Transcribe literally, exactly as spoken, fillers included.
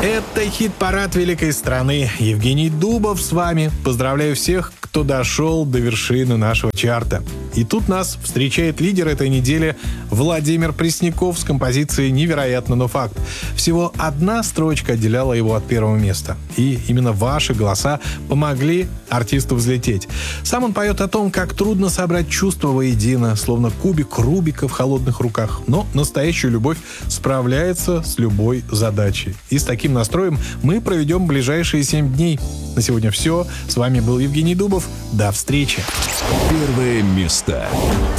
Это хит-парад великой страны. Евгений Дубов с вами. Поздравляю всех, кто дошел до вершины нашего чарта. И тут нас встречает лидер этой недели Владимир Пресняков с композицией «Невероятно, но факт». Всего одна строчка отделяла его от первого места. И именно ваши голоса помогли артисту взлететь. Сам он поет о том, как трудно собрать чувства воедино, словно кубик Рубика в холодных руках. Но настоящая любовь справляется с любой задачей. И с таким настроем мы проведем ближайшие семь дней. На сегодня все. С вами был Евгений Дубов. До встречи. Первое место.